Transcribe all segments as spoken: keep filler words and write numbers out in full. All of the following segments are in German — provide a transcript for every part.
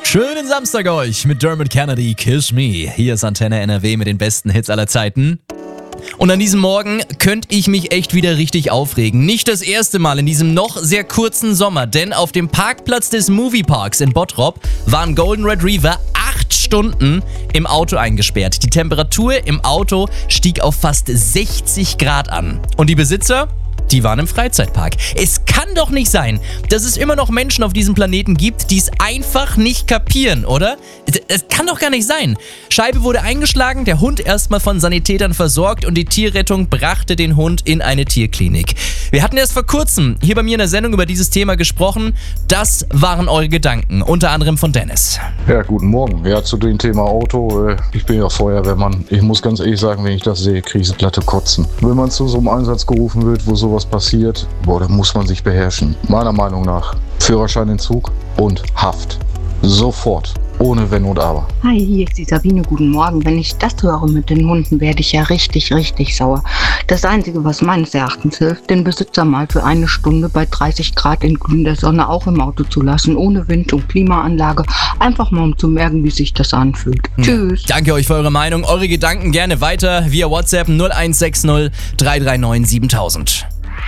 Schönen Samstag euch mit Dermot Kennedy, Kiss Me. Hier ist Antenne N R W mit den besten Hits aller Zeiten. Und an diesem Morgen könnte ich mich echt wieder richtig aufregen. Nicht das erste Mal in diesem noch sehr kurzen Sommer, denn auf dem Parkplatz des Movieparks in Bottrop war ein Golden Retriever acht Stunden im Auto eingesperrt. Die Temperatur im Auto stieg auf fast sechzig Grad an. Und die Besitzer? Die waren im Freizeitpark. Es kann doch nicht sein, dass es immer noch Menschen auf diesem Planeten gibt, die es einfach nicht kapieren, oder? Es kann doch gar nicht sein. Scheibe wurde eingeschlagen, der Hund erstmal von Sanitätern versorgt und die Tierrettung brachte den Hund in eine Tierklinik. Wir hatten erst vor kurzem hier bei mir in der Sendung über dieses Thema gesprochen. Das waren eure Gedanken, unter anderem von Dennis. Ja, guten Morgen. Ja, zu dem Thema Auto. Ich bin ja Feuerwehrmann. Ich muss ganz ehrlich sagen, wenn ich das sehe, kriege ich glatte Kotzen. Wenn man zu so einem Einsatz gerufen wird, wo sowas passiert, boah, da muss man sich beherrschen. Meiner Meinung nach Führerscheinentzug und Haft. Sofort. Ohne Wenn und Aber. Hi, hier ist die Sabine. Guten Morgen. Wenn ich das höre mit den Hunden, werde ich ja richtig, richtig sauer. Das Einzige, was meines Erachtens hilft, den Besitzer mal für eine Stunde bei dreißig Grad in glühender Sonne auch im Auto zu lassen, ohne Wind und Klimaanlage. Einfach mal, um zu merken, wie sich das anfühlt. Hm. Tschüss. Danke euch für eure Meinung. Eure Gedanken gerne weiter via WhatsApp null eins sechs null drei drei neun siebentausend.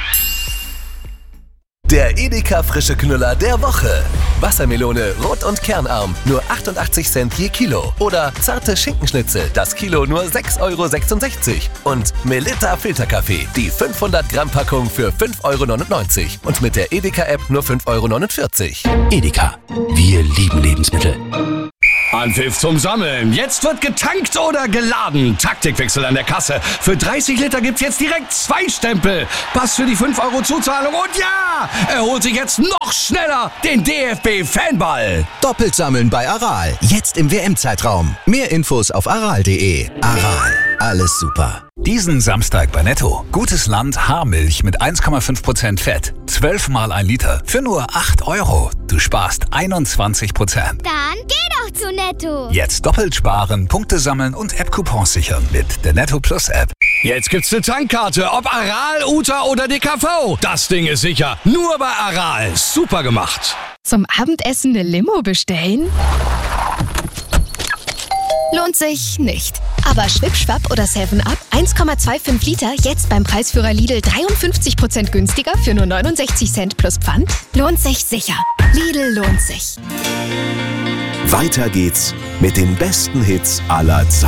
Der Edeka frische Knüller der Woche. Wassermelone rot und kernarm, nur achtundachtzig Cent je Kilo. Oder zarte Schinkenschnitzel, das Kilo nur sechs Euro sechsundsechzig. Und Melitta Filterkaffee, die fünfhundert Gramm Packung für fünf Euro neunundneunzig. Und mit der Edeka-App nur fünf Euro neunundvierzig. Edeka, wir lieben Lebensmittel. Anpfiff zum Sammeln. Jetzt wird getankt oder geladen. Taktikwechsel an der Kasse. Für dreißig Liter gibt's jetzt direkt zwei Stempel. Pass für die fünf Euro Zuzahlung. Und ja, er holt sich jetzt noch schneller den D F B-Fanball. Doppelt sammeln bei Aral. Jetzt im W M-Zeitraum. Mehr Infos auf aral punkt de. Aral. Alles super. Diesen Samstag bei Netto. Gutes Land Haarmilch mit eins Komma fünf Prozent Fett. zwölf mal ein Liter. Für nur acht Euro. Du sparst einundzwanzig Prozent. Dann geh doch zu Netto. Jetzt doppelt sparen, Punkte sammeln und App-Coupons sichern mit der Netto Plus App. Jetzt gibt's eine Tankkarte. Ob Aral, Uta oder D K V. Das Ding ist sicher. Nur bei Aral. Super gemacht. Zum Abendessen eine Limo bestellen? Lohnt sich nicht. Aber Schwipp-Schwapp oder seven up, eins Komma fünfundzwanzig Liter, jetzt beim Preisführer Lidl dreiundfünfzig Prozent günstiger für nur neunundsechzig Cent plus Pfand? Lohnt sich sicher. Lidl lohnt sich. Weiter geht's mit den besten Hits aller Zeiten.